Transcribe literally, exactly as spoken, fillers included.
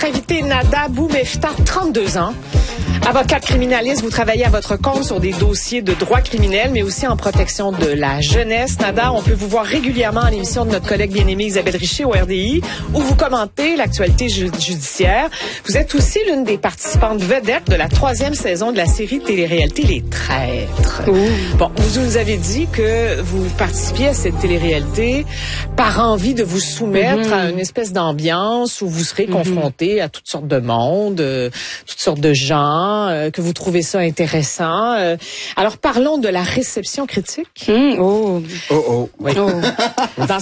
Notre invité, Nada Boumefta, trente-deux ans. Avocate criminaliste, vous travaillez à votre compte sur des dossiers de droit criminel, mais aussi en protection de la jeunesse. Nada, on peut vous voir régulièrement à l'émission de notre collègue bien-aimée Isabelle Richer au R D I, où vous commentez l'actualité ju- judiciaire. Vous êtes aussi l'une des participantes vedettes de la troisième saison de la série télé-réalité Les Traîtres. Ouh. Bon, vous nous avez dit que vous participiez à cette télé-réalité par envie de vous soumettre mm-hmm. à une espèce d'ambiance où vous serez mm-hmm. confronté à toutes sortes de monde, euh, toutes sortes de gens, euh, que vous trouvez ça intéressant. Euh, alors, parlons de la réception critique. Mmh, oh. Oh, oh. Oui. Oh. Dans